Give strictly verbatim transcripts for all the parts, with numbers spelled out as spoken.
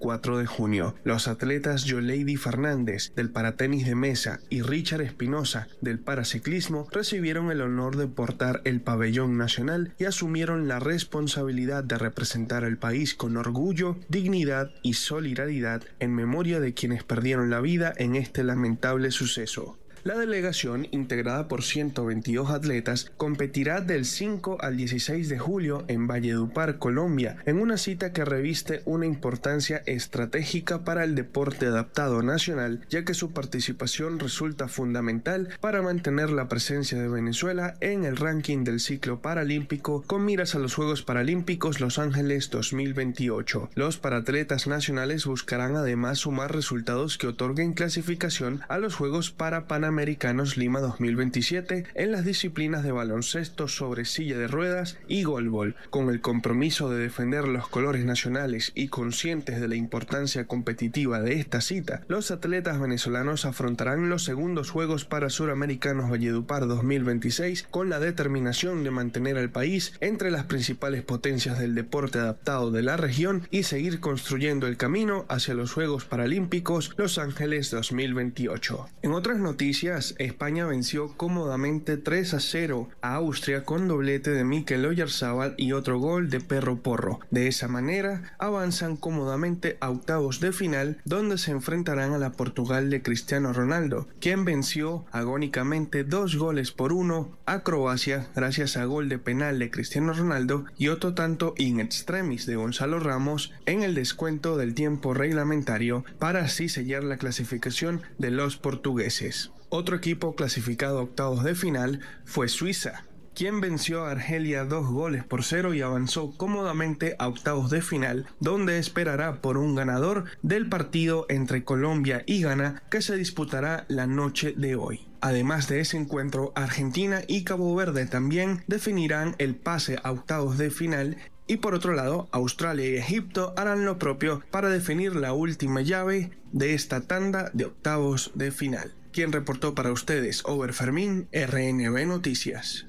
veinticuatro de junio. Los atletas Yoleidy Fernández del paratenis de mesa y Richard Espinosa del paraciclismo recibieron el honor de portar el pabellón nacional y asumieron la responsabilidad de representar al país con orgullo, dignidad y solidaridad en memoria de quienes perdieron la vida en este lamentable suceso. La delegación, integrada por ciento veintidós atletas, competirá del cinco al dieciséis de julio en Valledupar, Colombia, en una cita que reviste una importancia estratégica para el deporte adaptado nacional, ya que su participación resulta fundamental para mantener la presencia de Venezuela en el ranking del ciclo paralímpico con miras a los Juegos Paralímpicos Los Ángeles dos mil veintiocho. Los paratletas nacionales buscarán además sumar resultados que otorguen clasificación a los Juegos Parapanamericanos Americanos Lima dos mil veintisiete en las disciplinas de baloncesto sobre silla de ruedas y golbol. Con el compromiso de defender los colores nacionales y conscientes de la importancia competitiva de esta cita, los atletas venezolanos afrontarán los segundos Juegos para Suramericanos Valledupar dos mil veintiséis con la determinación de mantener al país entre las principales potencias del deporte adaptado de la región y seguir construyendo el camino hacia los Juegos Paralímpicos Los Ángeles dos mil veintiocho. En otras noticias, España venció cómodamente tres a cero a Austria con doblete de Mikel Oyarzabal y otro gol de Perro Porro. De esa manera, avanzan cómodamente a octavos de final, donde se enfrentarán a la Portugal de Cristiano Ronaldo, quien venció agónicamente dos goles por uno a Croacia gracias a gol de penal de Cristiano Ronaldo y otro tanto in extremis de Gonzalo Ramos en el descuento del tiempo reglamentario para así sellar la clasificación de los portugueses. Otro equipo clasificado a octavos de final fue Suiza, quien venció a Argelia dos goles por cero y avanzó cómodamente a octavos de final, donde esperará por un ganador del partido entre Colombia y Ghana que se disputará la noche de hoy. Además de ese encuentro, Argentina y Cabo Verde también definirán el pase a octavos de final. Y por otro lado, Australia y Egipto harán lo propio para definir la última llave de esta tanda de octavos de final. Quien reportó para ustedes, Over Fermín, R N B Noticias.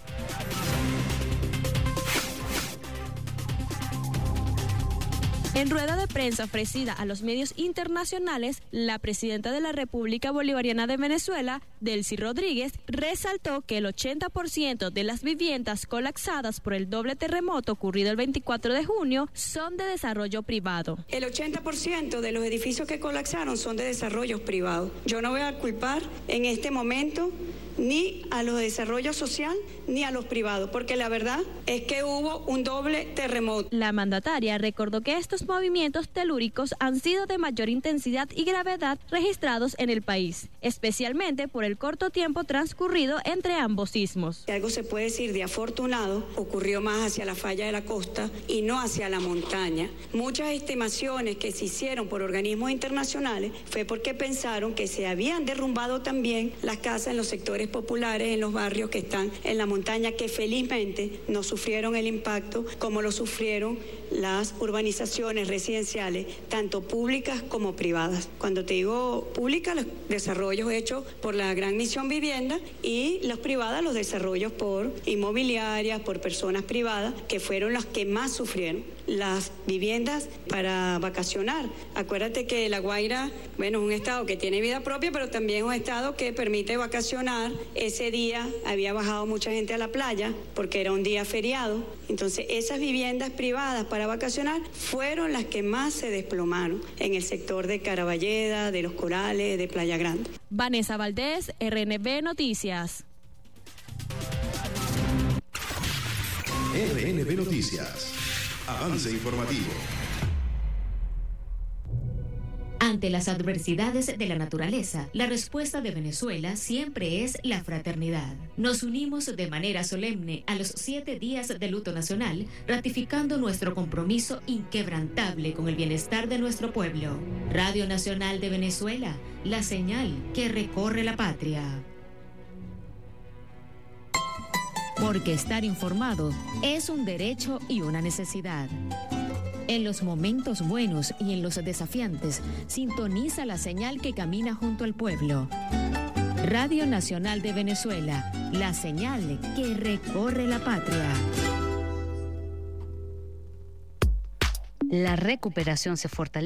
En rueda de prensa ofrecida a los medios internacionales, la presidenta de la República Bolivariana de Venezuela, Delcy Rodríguez, resaltó que el ochenta por ciento de las viviendas colapsadas por el doble terremoto ocurrido el veinticuatro de junio son de desarrollo privado. El ochenta por ciento de los edificios que colapsaron son de desarrollos privados. Yo no voy a culpar en este momento ni a los de desarrollo social ni a los privados, porque la verdad es que hubo un doble terremoto. La mandataria recordó que estos movimientos telúricos han sido de mayor intensidad y gravedad registrados en el país, especialmente por el corto tiempo transcurrido entre ambos sismos. Si algo se puede decir de afortunado, ocurrió más hacia la falla de la costa y no hacia la montaña. Muchas estimaciones que se hicieron por organismos internacionales fue porque pensaron que se habían derrumbado también las casas en los sectores populares, en los barrios que están en la montaña, que felizmente no sufrieron el impacto como lo sufrieron las urbanizaciones residenciales, tanto públicas como privadas. Cuando te digo públicas, los desarrollos hechos por la Gran Misión Vivienda, y las privadas, los desarrollos por inmobiliarias, por personas privadas, que fueron las que más sufrieron. Las viviendas para vacacionar. Acuérdate que La Guaira, bueno, es un estado que tiene vida propia, pero también es un estado que permite vacacionar. Ese día había bajado mucha gente a la playa porque era un día feriado. Entonces, esas viviendas privadas para vacacionar fueron las que más se desplomaron en el sector de Caraballeda, de Los Corales, de Playa Grande. Vanessa Valdés, R N B Noticias. R N B Noticias. Avance informativo. Ante las adversidades de la naturaleza, la respuesta de Venezuela siempre es la fraternidad. Nos unimos de manera solemne a los siete días de luto nacional, ratificando nuestro compromiso inquebrantable con el bienestar de nuestro pueblo. Radio Nacional de Venezuela, la señal que recorre la patria. Porque estar informado es un derecho y una necesidad. En los momentos buenos y en los desafiantes, sintoniza la señal que camina junto al pueblo. Radio Nacional de Venezuela, la señal que recorre la patria. La recuperación se fortalece